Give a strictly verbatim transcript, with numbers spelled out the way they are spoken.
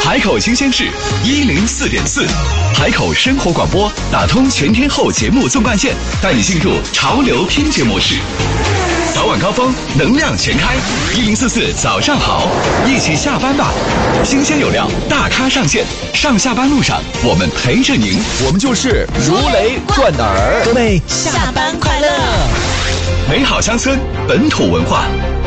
海口新鲜事一零四点四，海口生活广播打通全天候节目纵贯线，带你进入潮流听觉模式。早晚高峰，能量全开，一零四四早上好，一起下班吧。新鲜有料，大咖上线，上下班路上我们陪着您， 我们就是如雷贯耳。 各位下班快乐！ 美好乡村，本土文化。